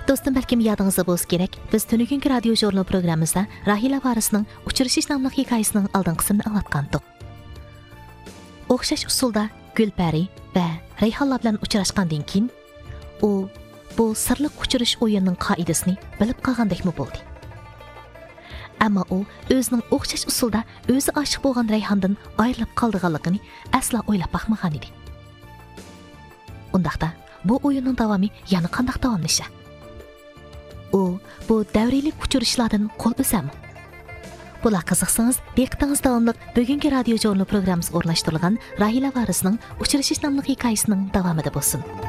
Dostum, balkim yadingizda bo'lsa kerak, biz tunugungi radio jurnal programmamizda Rahila Varisning Uchrashish nomli hikoyasining oldingi qismini anglatgandik. O'xshash usulda Gulpari va Rayhonlar bilan uchrashgandan keyin u bu sirli uchrash o'yinining qoidasini bilib qolgandekmi bo'ldi. Ammo u o'zining o'xshash usulda o'zi oshiq bo'lgan Rayhondan ayrilib qolganligini asla o'ylab baxmagan edi. Undaqda bu o'yinning davomi yana qanday davomlashadi? U bu davriylik uchrashlardan qo'l o'sami? Bular qiziqsangiz, diqqatingiz davomli bugungi radio jurnal programmasiga o'rnashtirilgan Rahila Varisning Uchrashish nomli hikoyasining davomida bo'lsin.